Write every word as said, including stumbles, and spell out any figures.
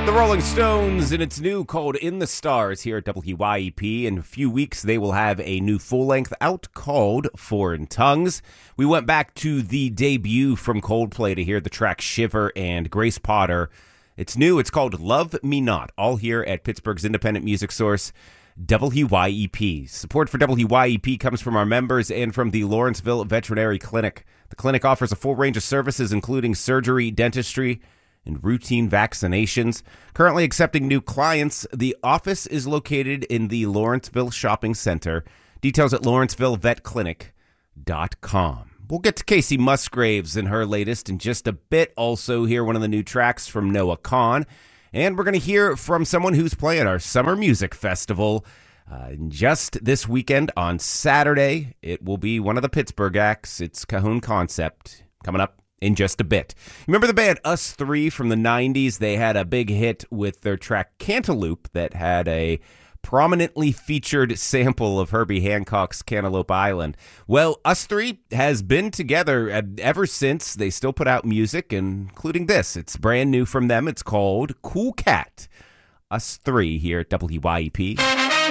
The Rolling Stones, and it's new, called In the Stars, here at W Y E P. In a few weeks, they will have a new full-length out called Foreign Tongues. We went back to the debut from Coldplay to hear the track Shiver and Grace Potter. It's new. It's called Love Me Not, all here at Pittsburgh's independent music source, W Y E P. Support for W Y E P comes from our members and from the Lawrenceville Veterinary Clinic. The clinic offers a full range of services, including surgery, dentistry, and routine vaccinations. Currently accepting new clients, the office is located in the Lawrenceville Shopping Center. Details at lawrenceville vet clinic dot com. We'll get to Casey Musgraves and her latest in just a bit. Also hear one of the new tracks from Noah Kahan. And we're going to hear from someone who's playing our Summer Music Festival uh, just this weekend on Saturday. It will be one of the Pittsburgh acts. It's Cajon Concept coming up in just a bit. Remember the band Us Three from the nineties? They had a big hit with their track Cantaloupe that had a prominently featured sample of Herbie Hancock's Cantaloupe Island. Well, Us Three has been together ever since. They still put out music, including this. It's brand new from them. It's called Cool Cat. Us Three here at W Y E P.